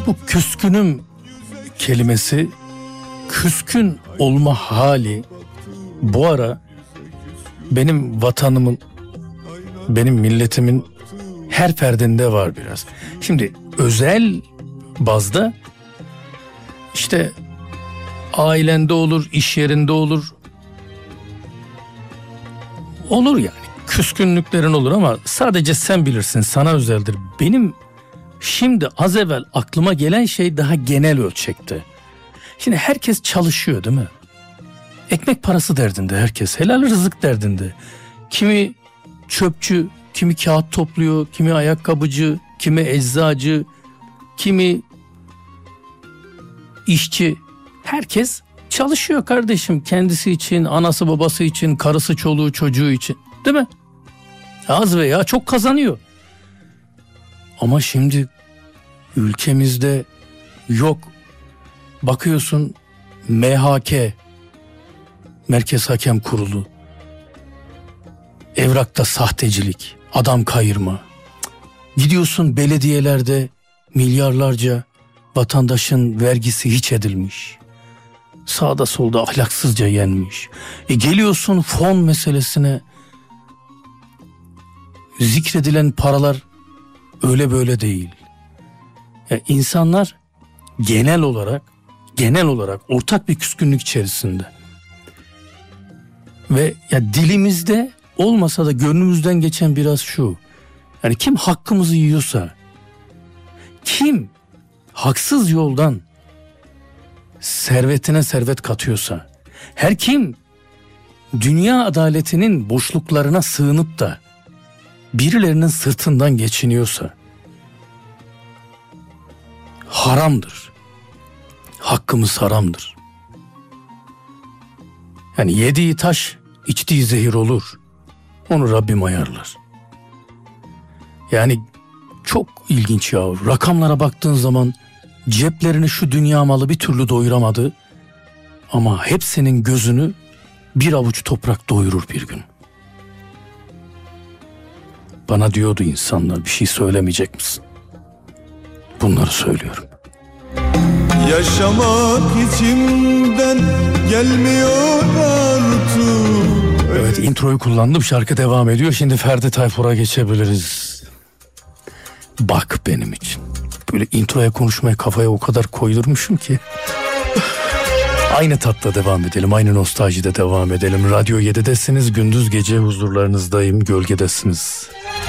Bu küskünüm kelimesi, küskün olma hali bu ara benim vatanımın, benim milletimin her ferdinde var biraz. Şimdi özel bazda işte ailende olur, iş yerinde olur. Olur yani. Küskünlüklerin olur ama sadece sen bilirsin, sana özeldir. Benim şimdi az evvel aklıma gelen şey daha genel ölçekte. Şimdi herkes çalışıyor değil mi? Ekmek parası derdinde herkes. Helal rızık derdinde. Kimi çöpçü, kimi kağıt topluyor, kimi ayakkabıcı, kimi eczacı, kimi işçi. Herkes çalışıyor kardeşim. Kendisi için, anası babası için, karısı çoluğu çocuğu için. Değil mi? Az veya çok kazanıyor. Ama şimdi ülkemizde yok. Bakıyorsun MHK, Merkez Hakem Kurulu, evrakta sahtecilik, adam kayırma. Gidiyorsun belediyelerde milyarlarca vatandaşın vergisi hiç edilmiş. Sağda solda ahlaksızca yenmiş. Geliyorsun fon meselesine, zikredilen paralar öyle böyle değil. İnsanlar genel olarak ortak bir küskünlük içerisinde. Ve ya dilimizde olmasa da gönlümüzden geçen biraz şu. Yani kim hakkımızı yiyorsa, kim haksız yoldan servetine servet katıyorsa, her kim dünya adaletinin boşluklarına sığınıp da birilerinin sırtından geçiniyorsa haramdır. Hakkımız haramdır. Yani yediği taş içtiği zehir olur. Onu Rabbim ayarlar. Yani çok ilginç ya. Rakamlara baktığın zaman ceplerini şu dünya malı bir türlü doyuramadı. Ama hepsinin gözünü bir avuç toprak doyurur bir gün. Bana diyordu insanlar, bir şey söylemeyecek misin? Bunları söylüyorum. Yaşamak içimden gelmiyor artık. Evet, introyu kullandım, şarkı devam ediyor. Şimdi Ferdi Tayfur'a geçebiliriz. Bak benim için. Böyle introya konuşmaya kafaya o kadar koydurmuşum ki. Aynı tatta devam edelim, aynı nostaljide devam edelim. Radyo 7'desiniz, gündüz gece huzurlarınızdayım, gölgedesiniz.